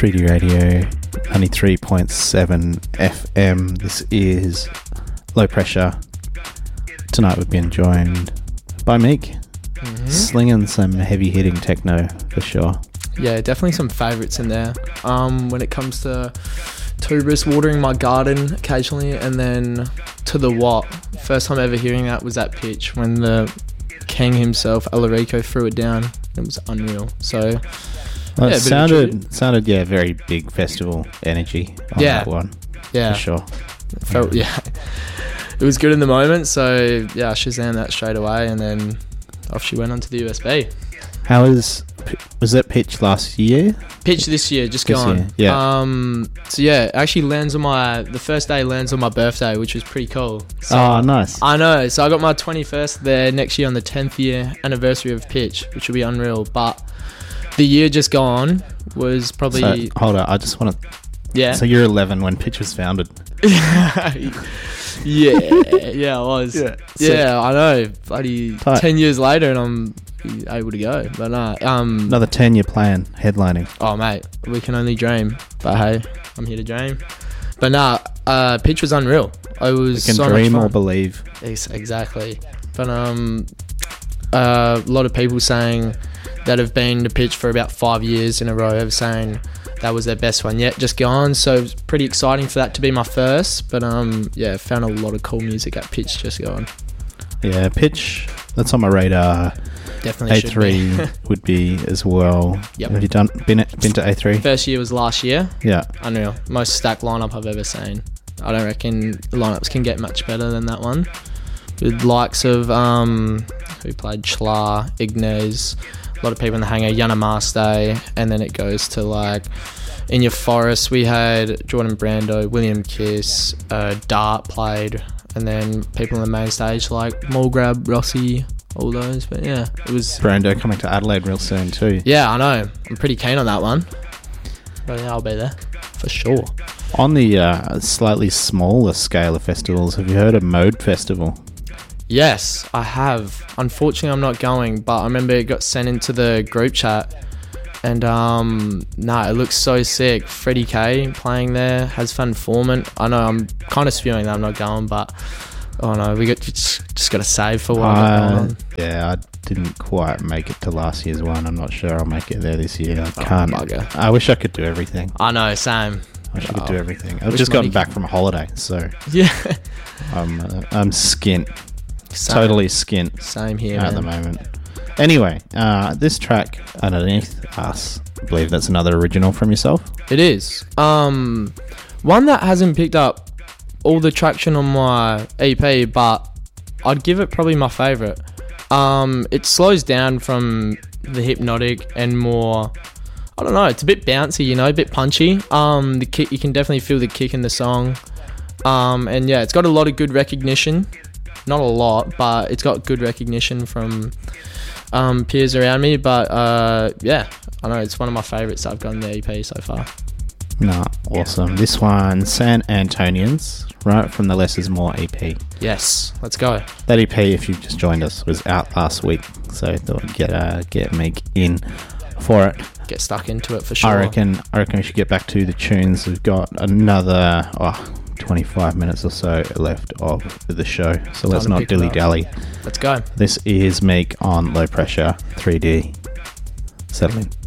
3D Radio 93.7 FM. This is Low Pressure. Tonight we've been joined by Meek, slinging some heavy hitting techno for sure. Yeah, definitely some favourites in there. When it comes to Tuberous watering my garden occasionally, and then To The What. First time ever hearing that was at Pitch when the king himself, Alarico, threw it down. It was unreal. So well, it sounded very big festival energy on that one. Yeah, for sure. It was good in the moment. So yeah, I Shazam that straight away, and then off she went onto the USB. Was that Pitch last year? Pitch this year, just gone. Yeah. So yeah, actually the first day lands on my birthday, which was pretty cool. So, oh, nice. I know. So I got my 21st there next year on the 10th year anniversary of Pitch, which will be unreal. But the year just gone was probably... So, hold on, I just want to... Yeah. So you're 11 when Pitch was founded. yeah, I was. Yeah, I know. Bloody 10 years later and I'm able to go. But another 10-year plan, headlining. Oh, mate, we can only dream. But hey, I'm here to dream. But Pitch was unreal. I was we can so dream much fun. or believe. Exactly. But a lot of people saying that have been to Pitch for about 5 years in a row have saying that was their best one yet, just gone. So it was pretty exciting for that to be my first. But yeah, found a lot of cool music at Pitch just gone. Yeah, Pitch, that's on my radar. Definitely A3 would be as well. Yep. Have you been to A3? First year was last year. Yeah. Unreal. Most stacked lineup I've ever seen. I don't reckon the lineups can get much better than that one. With likes of who played Chla, Ignaz, a lot of people in the hangar, Yanamaste, and then it goes to like In Your Forest we had Jordan Brando, William Kiss, Dart played, and then people on the main stage like Mulgrab, Rossi, all those. But yeah, it was Brando coming to Adelaide real soon too. Yeah, I know. I'm pretty keen on that one. But yeah, I'll be there for sure. On the slightly smaller scale of festivals, have you heard of Mode Festival? Yes, I have. Unfortunately, I'm not going, but I remember it got sent into the group chat, and it looks so sick. Freddie K playing there, Has Fun Foreman. I know I'm kind of spewing that I'm not going, but oh no, we just got to save for one. Yeah, I didn't quite make it to last year's one. I'm not sure I'll make it there this year. I can't. Bugger. I wish I could do everything. I know, same. I wish I could do everything. I've just gotten back from a holiday, so yeah, I'm skint. Same. Totally skint. Same here at the moment. Anyway, this track Underneath Us, I believe that's another original from yourself. It is. One that hasn't picked up all the traction on my EP, but I'd give it probably my favourite. It slows down from the hypnotic and more, I don't know, it's a bit bouncy, a bit punchy. The kick, you can definitely feel the kick in the song. And yeah, it's got a lot of good recognition. Not a lot, but it's got good recognition from peers around me. But yeah, I know it's one of my favourites that I've got in the EP so far. Awesome. Yeah. This one, San Antonians, right from the Less Is More EP. Yes, let's go. That EP, if you've just joined us, was out last week, so I thought get Meek in for it. Get stuck into it for sure. I reckon we should get back to the tunes. We've got another 25 minutes or so left of the show, so let's not dilly-dally. Let's go. This is Meek on Low Pressure 3D. Settle in.